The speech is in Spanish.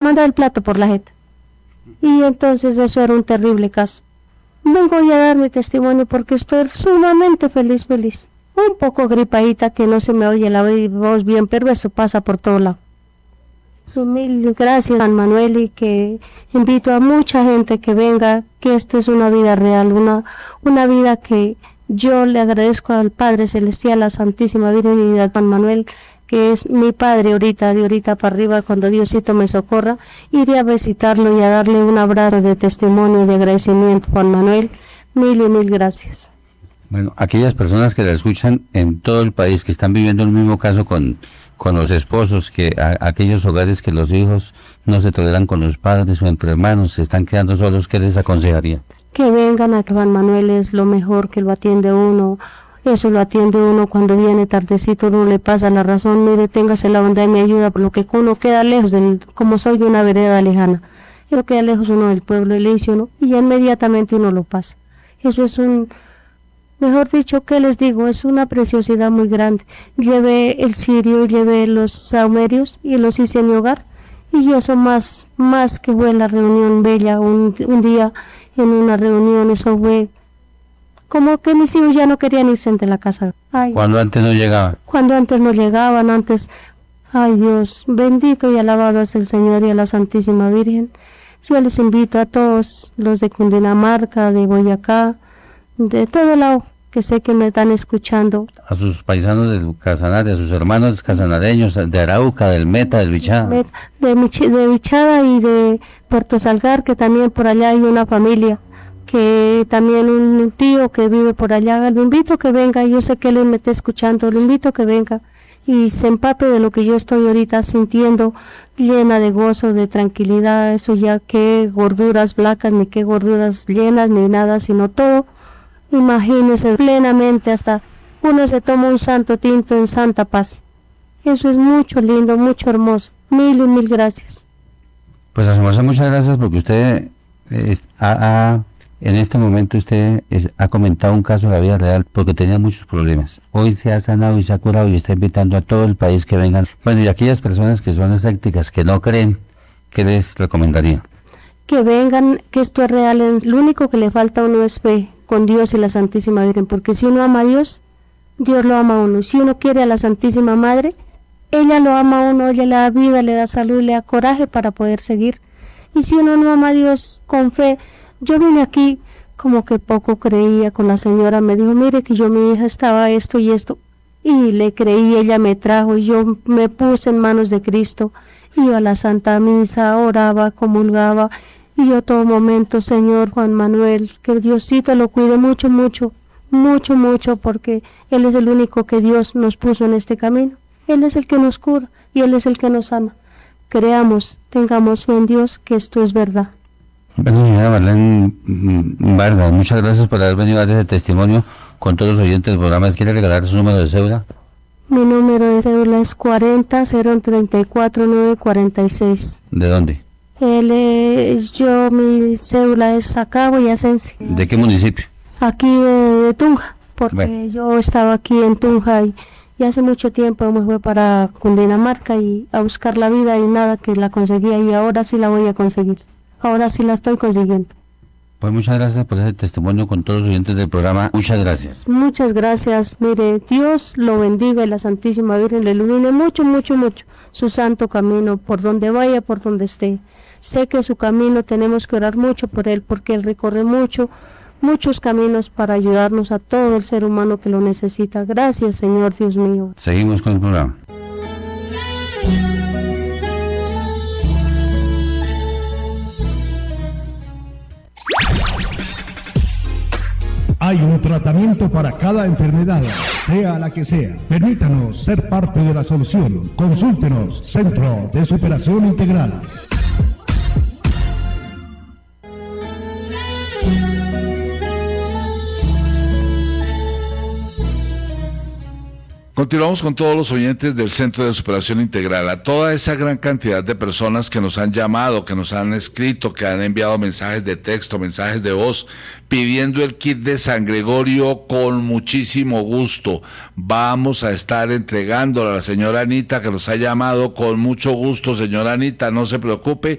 manda el plato por la jeta. Y entonces eso era un terrible caso. Vengo hoy a dar mi testimonio porque estoy sumamente feliz. Un poco gripadita que no se me oye la voz bien, pero eso pasa por todo lado. Mil gracias, Juan Manuel, y que invito a mucha gente que venga, que esta es una vida real, una vida que yo le agradezco al Padre Celestial, a la Santísima Virgen y a Juan Manuel, que es mi padre ahorita, de ahorita para arriba, cuando Diosito me socorra, iré a visitarlo y a darle un abrazo de testimonio, de agradecimiento, Juan Manuel. Mil y mil gracias. Bueno, aquellas personas que la escuchan en todo el país, que están viviendo el mismo caso con los esposos, que aquellos hogares que los hijos no se toleran con los padres o entre hermanos, se están quedando solos, ¿qué les aconsejaría? Que vengan a Juan Manuel, es lo mejor, que lo atiende uno. Eso lo atiende uno cuando viene tardecito, uno le pasa la razón, mire, téngase la bondad y me ayuda, por lo que uno queda lejos, como soy de una vereda lejana, eso queda lejos uno del pueblo, le dice uno, y inmediatamente uno lo pasa. Eso es mejor dicho, ¿qué les digo? Es una preciosidad muy grande. Llevé el cirio, llevé los saumerios y los hice en mi hogar, y eso más que fue la reunión bella, un día en una reunión, eso fue como que mis hijos ya no querían irse de la casa. Ay, cuando antes no llegaban. Cuando antes no llegaban, ay Dios, bendito y alabado es el Señor y a la Santísima Virgen. Yo les invito a todos los de Cundinamarca, de Boyacá, de todo lado, que sé que me están escuchando. A sus paisanos del Casanare, a sus hermanos casanareños, de Arauca, del Meta, del Bichada. De Bichada y de Puerto Salgar, que también por allá hay una familia, que también un tío que vive por allá. Le invito a que venga, yo sé que él me está escuchando, le invito a que venga y se empape de lo que yo estoy ahorita sintiendo, llena de gozo, de tranquilidad. Eso ya qué gorduras blancas, ni qué gorduras llenas, ni nada, sino todo. Imagínese plenamente, hasta uno se toma un santo tinto en santa paz. Eso es mucho lindo, mucho hermoso. Mil y mil gracias. Pues a su merced, muchas gracias, porque usted en este momento ha comentado un caso de la vida real, porque tenía muchos problemas. Hoy se ha sanado y se ha curado y está invitando a todo el país que vengan. Bueno, y aquellas personas que son escépticas, que no creen, ¿qué les recomendaría? Que vengan, que esto es real. Lo único que le falta a uno es fe con Dios y la Santísima Virgen, porque si uno ama a Dios, Dios lo ama a uno. Y si uno quiere a la Santísima Madre, ella lo ama a uno, ella le da vida, le da salud, le da coraje para poder seguir. Y si uno no ama a Dios con fe, yo vine aquí como que poco creía con la señora, me dijo, mire que mi hija estaba esto y esto, y le creí, ella me trajo y yo me puse en manos de Cristo, iba a la Santa Misa, oraba, comulgaba, y yo todo momento, Señor Juan Manuel, que Diosito lo cuide mucho, mucho, mucho, mucho, porque Él es el único que Dios nos puso en este camino. Él es el que nos cura y Él es el que nos ama. Creamos, tengamos fe en Dios, que esto es verdad. Bueno, señora Marlene Vargas, muchas gracias por haber venido a dar ese testimonio con todos los oyentes del programa. ¿Quiere regalar su número de cédula? Mi número de cédula es 40-034-946. ¿De dónde? Mi cédula es acá, Boyacense. ¿De qué municipio? Aquí de Tunja, porque yo estaba aquí en Tunja y hace mucho tiempo me fui para Cundinamarca y a buscar la vida y nada que la conseguía, y ahora sí la voy a conseguir. Ahora sí la estoy consiguiendo. Pues muchas gracias por ese testimonio con todos los oyentes del programa. Muchas gracias. Muchas gracias. Mire, Dios lo bendiga y la Santísima Virgen le ilumine mucho, mucho, mucho su santo camino, por donde vaya, por donde esté. Sé que su camino tenemos que orar mucho por él, porque él recorre muchos caminos para ayudarnos a todo el ser humano que lo necesita. Gracias, Señor Dios mío. Seguimos con el programa. Hay un tratamiento para cada enfermedad, sea la que sea. Permítanos ser parte de la solución. Consúltenos, Centro de Superación Integral. Continuamos con todos los oyentes del Centro de Superación Integral, a toda esa gran cantidad de personas que nos han llamado, que nos han escrito, que han enviado mensajes de texto, mensajes de voz, pidiendo el kit de San Gregorio con muchísimo gusto. Vamos a estar entregándolo a la señora Anita, que nos ha llamado con mucho gusto. Señora Anita, no se preocupe,